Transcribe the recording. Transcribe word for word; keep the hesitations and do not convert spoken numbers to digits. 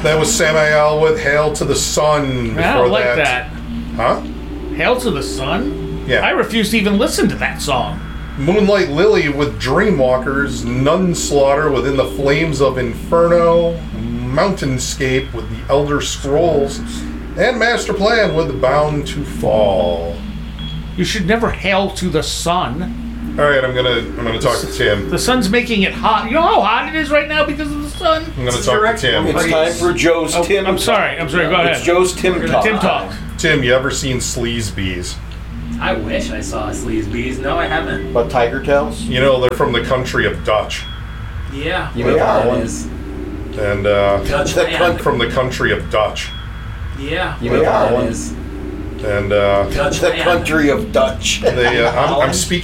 That was Samael with Hail to the Sun. I don't like that. Huh? Hail to the Sun? Yeah. I refuse to even listen to that song. Moonlight Lily with Dreamwalkers. Nunslaughter within the Flames of Inferno. Mountainscape with the Elder Scrolls. And Master Plan with Bound to Fall. You should never hail to the sun. All right, I'm gonna I'm gonna talk to Tim. The sun's making it hot. You know how hot it is right now because of the sun? I'm gonna talk to Tim. It's time for Joe's Oh, Tim. I'm sorry. I'm sorry. Go ahead. It's Joe's Tim Talk. Tim Talk. Tim, you ever seen Sleazebees? I wish I saw Sleazebees. No, I haven't. But Tiger Tails? You know, they're from the country of Dutch. Yeah, You whatever are that one. is. And, uh... Dutch the land. country- from the country of Dutch. Yeah, You whatever are that one. is. And, uh... Dutch The land. country of Dutch. They, uh I'm, I'm Holland? speaking